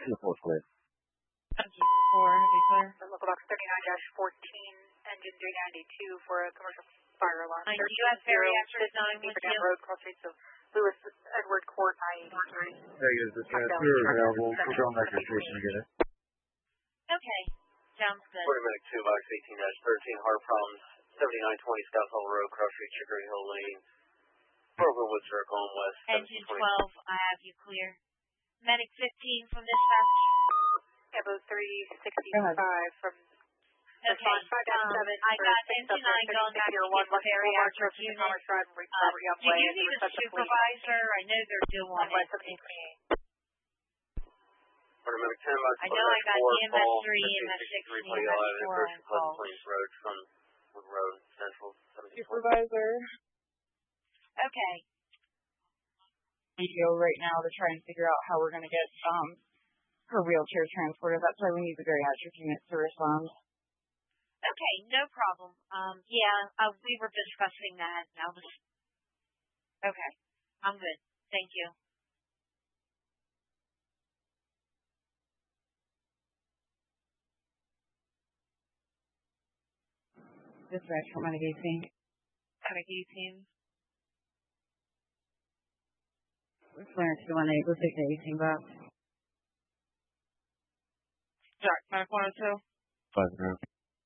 2 4 clear. Engine 4, heavy clear. Local box 39-14, engine J92 for a commercial fire alarm. Do you have ferry actress 9 with you? Road, cross streets of Lewis Edward Court, I-83. Vegas, this we're available. We're going back to the station to get it. Okay, sounds good. Florida Medic 2, box 18-13, heart problems, 7920 Scotts Hall Road, cross street, Chicory Hill Lane, Overwood Circle, and west. Engine 12, I have you clear. Medic 15 from dispatch. Evo 365 from... Okay, I got engine 9 going back to get the ferry actress unit. Do you need a supervisor? I know they're due on it. I know I got EMS 3, EMS 6, and EMS 4 on call. Road from Wood Road, Central 74. Supervisor. Okay. We go right now to try and figure out how we're going to get her wheelchair transported. That's why we need the geriatric unit to respond. Okay, no problem. We were discussing that. Okay, I'm good. Thank you. Dispatch for Medic 18. Medic 18. We're clearance to 18. We'll take the 18 box. Jack, Medic 102. 5 minutes.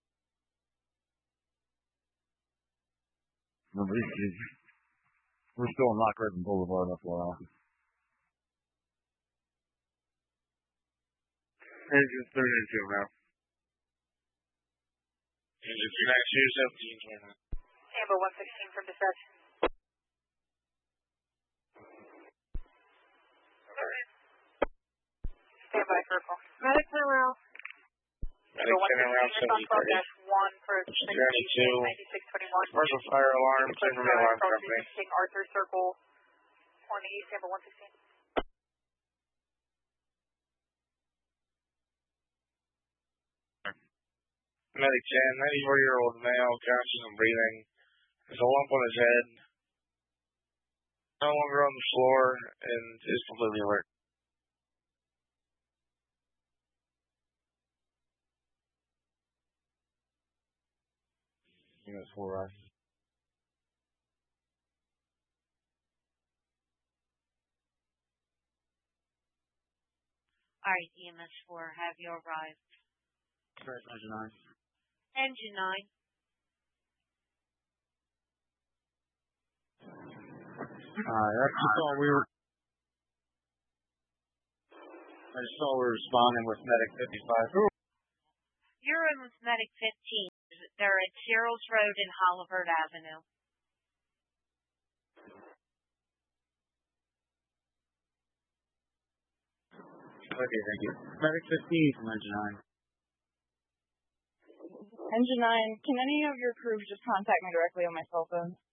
We're still on Lock Ribbon Boulevard, FYI. Engine 392 now. Engine 392, 17. Amber 116 from dispatch. Stand by, Purple. Medic turnaround. Medic turnaround, 1 for 92. 9621. Commercial fire alarm, Safer Alarm Company. King Arthur Circle on the east, Amber 116. Medic 10, 94-year-old male, conscious and breathing. There's a lump on his head. No longer on the floor and is completely alert. Unit 4, right? All right, EMS 4, have you arrived? Engine 9. Engine 9. I just saw we were responding with Medic 55. You're in with Medic 15. They're at Cyril's Road and Hollywood Avenue. Okay, thank you. Medic 15 from Engine 9. Engine 9, can any of your crew just contact me directly on my cell phone?